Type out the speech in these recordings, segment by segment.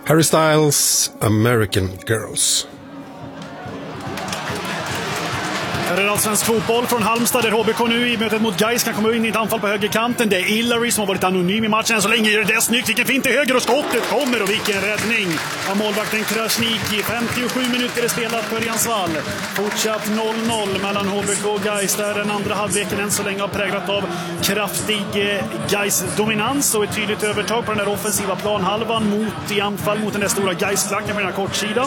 Harry Styles, American Girls. Här är allsvensk fotboll från Halmstad där HBK nu i mötet mot Gais kan komma in i ett anfall på högerkanten. Det är Hillary som har varit anonym i matchen så länge. Det är snyggt, vilken fint till höger och skottet kommer och vilken räddning av målvakten Krasniqi. 57 minuter är spelat på Örjansvall. Fortsatt 0-0 mellan HBK och Gais där den andra halvleken än så länge har präglat av kraftig Gais dominans och ett tydligt övertag på den där offensiva planhalvan i anfall mot den där stora Gais-klacken på den här kortsidan.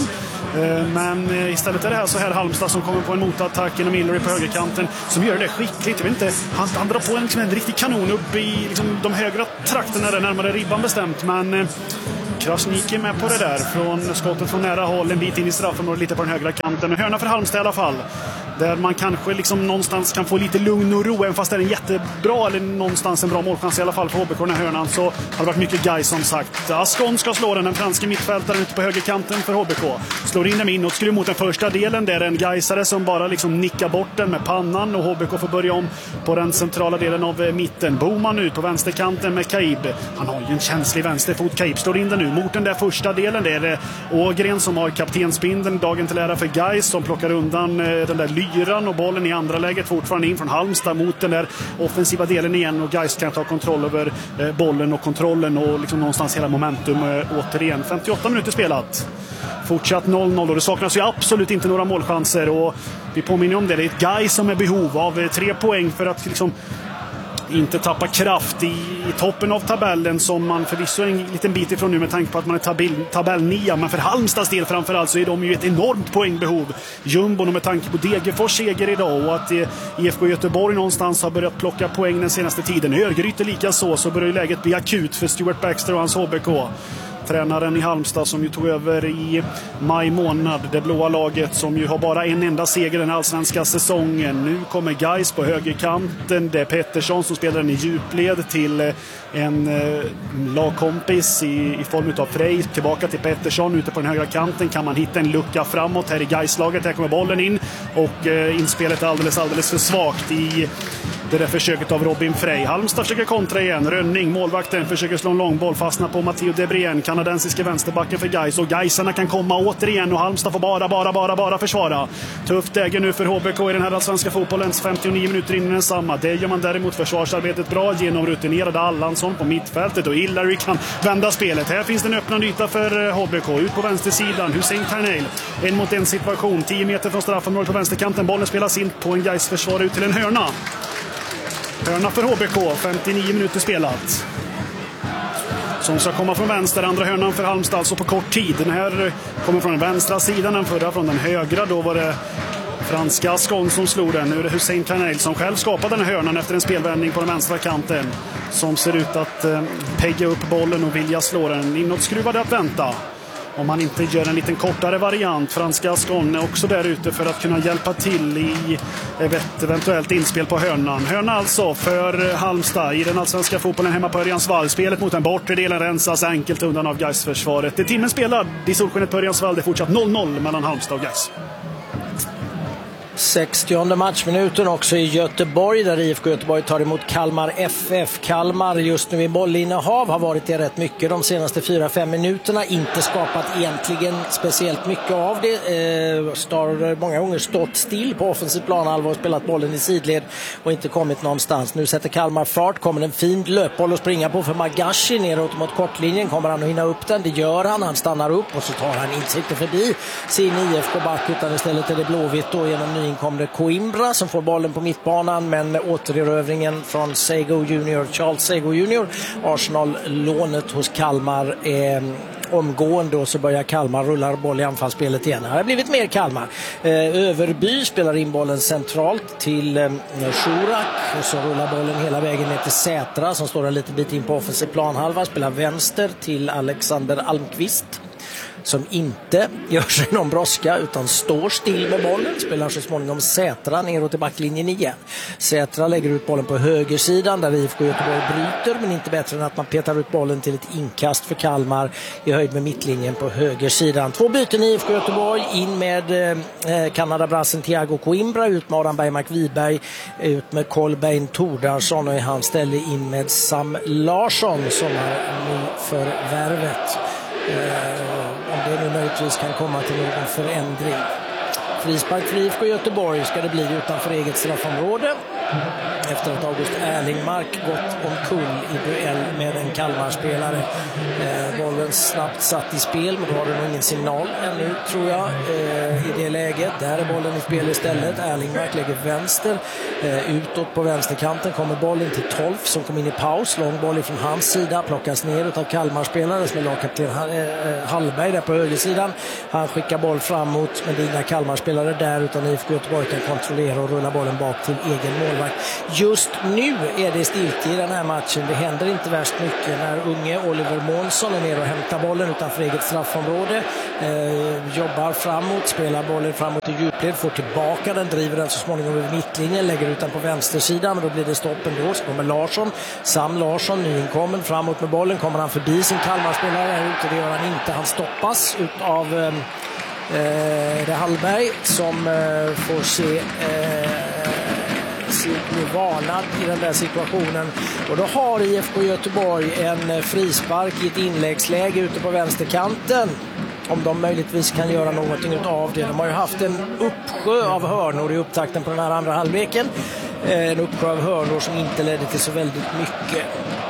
Men istället är det här så här Halmstad som kommer på en motattack genom Hillary på högerkanten som gör det skickligt. Jag vet inte, han drar på en riktig kanon upp i de högra trakterna där närmare ribban bestämt, men Krasniqi är med på det där från skottet från nära håll en bit in i straffområdet lite på den högra kanten. En hörna för Halmstad i alla fall. Där man kanske någonstans kan få lite lugn och ro, även fast det är en jättebra eller någonstans en bra målchans i alla fall för HBK den här hörnan, så har det varit mycket Gais som sagt. Ascon ska slå den franska mittfältaren ute på högerkanten för HBK. Slår in den inåt, skruv mot den första delen där en Gaisare som bara nickar bort den med pannan och HBK får börja om på den centrala delen av mitten. Boman ut på vänsterkanten med Kaib. Han har ju en känslig vänsterfot. Kaib slår in den nu mot den där första delen. Det är Ågren som har kaptensbindeln, dagen till ära för Gais, som plockar undan den där lyran och bollen i andra läget fortfarande in från Halmstad mot den där offensiva delen igen och Gais kan ta kontroll över bollen och kontrollen och någonstans hela momentum återigen. 58 minuter spelat. Fortsatt 0-0 och det saknas ju absolut inte några målchanser och vi påminner om det. Det är ett Gais som är behov av 3 poäng för att inte tappa kraft i toppen av tabellen som man förvisso är en liten bit ifrån nu med tanke på att man är tabell 9, men för Halmstads del framförallt så är de ju ett enormt poängbehov. Jumbon, och med tanke på Degerfors seger idag och att IFK Göteborg någonstans har börjat plocka poäng den senaste tiden. Örgryte lika så börjar ju läget bli akut för Stuart Baxter och hans HBK. Tränaren i Halmstad som ju tog över i maj månad, det blåa laget som ju har bara en enda seger den allsvenska säsongen. Nu kommer Gais på högerkanten, det är Pettersson som spelar den i djupled till en lagkompis i form av Frej, tillbaka till Pettersson ute på den högra kanten. Kan man hitta en lucka framåt här i Gais-laget, här kommer bollen in och inspelet är alldeles för svagt i det där försöket av Robin Frey. Halmstad försöker kontra igen. Rönning, målvakten, försöker slå en långboll. Fastnar på Matteo Debrien, kanadensiska vänsterbacken för Gais. Och Gaisarna kan komma återigen och Halmstad får bara försvara. Tufft läge nu för HBK i den här svenska fotbollens 59 minuter in i densamma. Det gör man däremot försvarsarbetet bra genom rutinerade Allansson på mittfältet och Hillary kan vända spelet. Här finns det en öppnande yta för HBK. Ut på vänstersidan, Hussein Tarnail. En mot en situation, 10 meter från straffområdet på vänsterkanten. Bollen spelas in på en Gais-försvar ut till en hörna. Hörna för HBK, 59 minuter spelat. Som ska komma från vänster, andra hörnan för Halmstad alltså på kort tid. Den här kommer från den vänstra sidan, den förra från den högra. Då var det franska Ascon som slog den. Nu är det Hussein Tarnail som själv skapade den här hörnan efter en spelvändning på den vänstra kanten. Som ser ut att pegga upp bollen och vilja slå den. Inåt skruvade att vänta. Om man inte gör en liten kortare variant. Franska Ascon är också där ute för att kunna hjälpa till i ett eventuellt inspel på hörnan. Hörna alltså för Halmstad i den allsvenska fotbollen hemma på Örjansvall. Spelet mot den bortre delen rensas enkelt undan av Gais-försvaret. Det timmen spelar i solskenet på Örjansvall. Det är fortsatt 0-0 mellan Halmstad och Gais. 60:e matchminuten också i Göteborg där IFK Göteborg tar emot Kalmar FF. Kalmar just nu i bollinnehav har varit det rätt mycket de senaste 4-5 minuterna. Inte skapat egentligen speciellt mycket av det. Har många gånger stått still på offensiv planhalva och spelat bollen i sidled och inte kommit någonstans. Nu sätter Kalmar fart, kommer en fin löpboll att springa på för Magashi neråt mot kortlinjen. Kommer han att hinna upp den? Det gör han. Han stannar upp och så tar han inte förbi sin IFK-back utan istället är det Blåvitt då genom inkommer Coimbra som får bollen på mittbanan, men återerövringen från Sego Junior, Charles Sego Junior, Arsenal-lånet hos Kalmar omgående, och så börjar Kalmar rulla boll i anfallsspelet igen. Det har blivit mer Kalmar. Överby spelar in bollen centralt till Schurak och så rullar bollen hela vägen ner till Sätra som står en liten bit in på offensiv planhalva, spelar vänster till Alexander Almqvist som inte gör sig någon brådska utan står still med bollen. Spelar så småningom Sätra neråt till backlinjen igen. Sätra lägger ut bollen på högersidan där IFK Göteborg bryter, men inte bättre än att man petar ut bollen till ett inkast för Kalmar i höjd med mittlinjen på högersidan. 2 byten i IFK Göteborg, in med Kanadabrassen Thiago Coimbra, ut med Aran Bergmark Wiberg, ut med Kolbeinn Tordarsson och i hans ställe in med Sam Larsson som är ny för värvet. Om det nu möjligtvis kan komma till någon förändring. Frispark för IFK Göteborg ska det bli utanför eget straffområde. Efter att August Erlingmark gått omkull i duell med en Kalmar-spelare. Bollen snabbt satt i spel, men då har det nog ingen signal ännu, tror jag, i det läget. Där är bollen i spel istället. Erlingmark lägger vänster. Utåt på vänsterkanten kommer bollen till Tolf som kom in i paus. Lång boll från hans sida, plockas ner av Kalmar-spelare som är lagkapten Hallberg där på högersidan. Han skickar boll framåt, men det är inga Kalmar-spelare där, utan IFK Göteborg kan kontrollera och rulla bollen bak till egen målvakt. Just nu är det stilt i den här matchen. Det händer inte värst mycket när unge Oliver Månsson är ner och hämtar bollen utanför eget straffområde. Jobbar framåt, spelar bollen framåt i djupled, får tillbaka den, driver den så småningom över mittlinjen, lägger ut den på vänstersidan, men då blir det stopp ändå. Så kommer Larsson, Sam Larsson, nyinkommen framåt med bollen. Kommer han förbi sin Kalmar-spelare här ute, det gör han inte. Han stoppas av det Hallberg som får se blir varnad i den där situationen, och då har IFK Göteborg en frispark i ett inläggsläge ute på vänsterkanten, om de möjligtvis kan göra någonting av det. De har ju haft en uppsjö av hörnor i upptakten på den här andra halvleken, en uppsjö av hörnor som inte ledde till så väldigt mycket.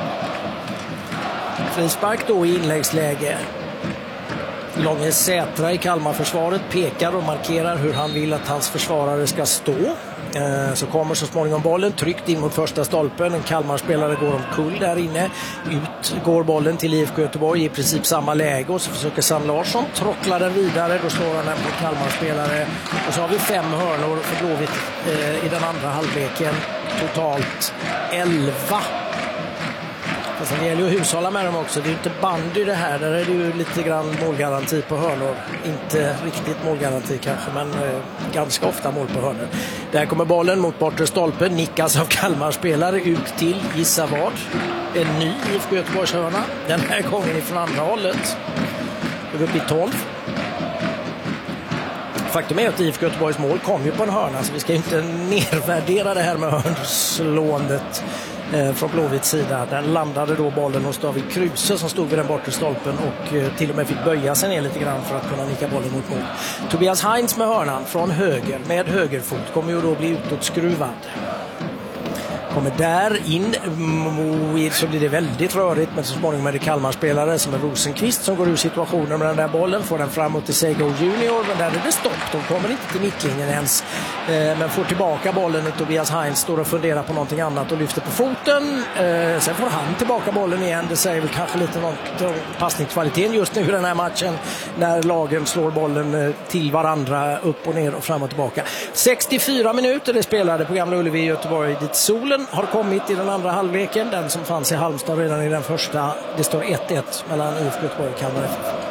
Frispark då i inläggsläge. Långe Sätra i Kalmarförsvaret pekar och markerar hur han vill att hans försvarare ska stå. Så kommer så småningom bollen tryckt in mot första stolpen. En Kalmarspelare går omkull där inne. Ut går bollen till IFK Göteborg i princip samma läge, och så försöker Sam Larsson trockla den vidare. Då slår han den på Kalmarspelare. Och så har vi 5 hörnor för Blåvitt i den andra halvleken. Totalt 11. Fast det gäller ju att hushålla med dem också. Det är ju inte bandy det här. Där är det ju lite grann målgaranti på hörnor. Inte riktigt målgaranti kanske, men ganska ofta mål på hörnor. Där kommer bollen mot bortre stolpen. Nickas av Kalmar-spelare ut till, gissa vad? En ny IFK Göteborgs hörna. Den här gången ifrån andra hållet. Och upp i 12. Faktum är att IFK Göteborgs mål kom ju på en hörna, så vi ska inte nervärdera det här med hörnslåendet från Blåvitts sida. Den landade då bollen hos David Kruse som stod vid den bortre stolpen och till och med fick böja sig ner lite grann för att kunna nicka bollen mot mål. Tobias Heinz med hörnan från höger med högerfot kommer ju då bli utåtskruvad. Kommer där in, så blir det väldigt rörigt, men så småningom är det Kalmar-spelare som är Rosenqvist som går ur situationen med den där bollen, får den framåt till Sego Junior, men där är det stopp, de kommer inte till mittlinjen ens, men får tillbaka bollen. Tobias Heinz står och funderar på någonting annat och lyfter på foten, sen får han tillbaka bollen igen. Det säger väl kanske lite om passningskvaliteten just nu i den här matchen, när lagen slår bollen till varandra upp och ner och fram och tillbaka. 64 minuter det spelade på Gamla Ullevi i Göteborg, dit solen har kommit i den andra halvleken. Den som fanns i Halmstad redan i den första. Det står 1-1 mellan IFK Göteborg och Kalmar FF.